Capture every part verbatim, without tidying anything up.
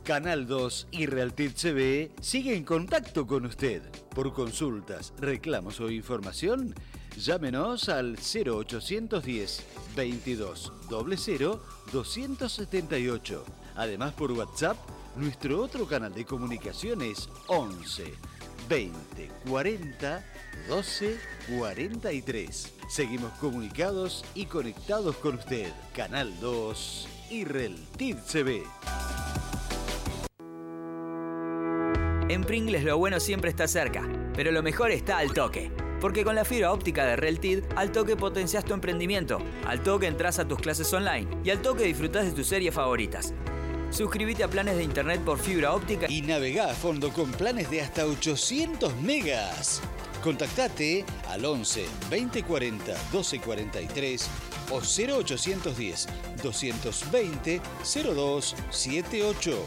Canal dos y Realtit C V sigue en contacto con usted. Por consultas, reclamos o información, llámenos al cero ochocientos diez, veintidós, cero cero, doscientos setenta y ocho. Además, por WhatsApp, nuestro otro canal de comunicación es once, veinte, cuarenta, doce, cuarenta y tres. Seguimos comunicados y conectados con usted. Canal dos y Realtit C V. En Pringles lo bueno siempre está cerca, pero lo mejor está al toque. Porque con la fibra óptica de Realtit, al toque potencias tu emprendimiento, al toque entras a tus clases online y al toque disfrutás de tus series favoritas. Suscríbete a planes de internet por fibra óptica y navegá a fondo con planes de hasta ochocientos megas. Contactate al once, veinte, cuarenta, doce, cuarenta y tres o cero ochocientos diez, doscientos veinte, cero dos setenta y ocho.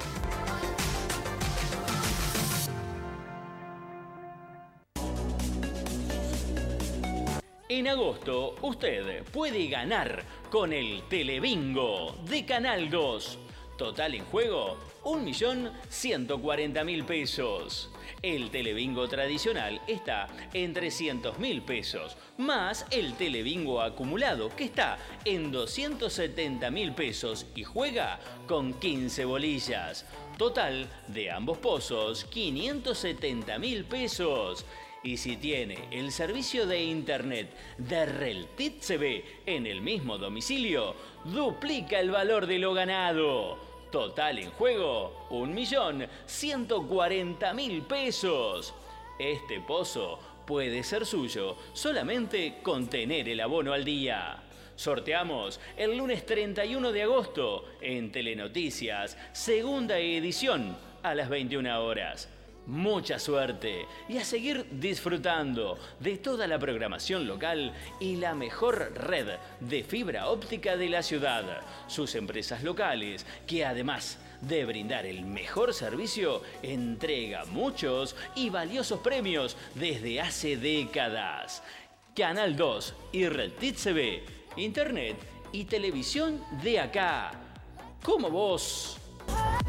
En agosto, usted puede ganar con el Telebingo de Canal dos. Total en juego, un millón ciento cuarenta mil pesos. El Telebingo tradicional está en trescientos mil pesos, más el Telebingo acumulado, que está en doscientos setenta mil pesos y juega con quince bolillas. Total de ambos pozos, quinientos setenta mil pesos. Y si tiene el servicio de internet de Realtit C V en el mismo domicilio, duplica el valor de lo ganado. Total en juego, un millón ciento cuarenta mil pesos. Este pozo puede ser suyo solamente con tener el abono al día. Sorteamos el lunes treinta y uno de agosto en Telenoticias, segunda edición, a las veintiuna horas. Mucha suerte y a seguir disfrutando de toda la programación local y la mejor red de fibra óptica de la ciudad. Sus empresas locales, que además de brindar el mejor servicio, entrega muchos y valiosos premios desde hace décadas. Canal dos y Realtit C V, internet y televisión de acá. Como vos.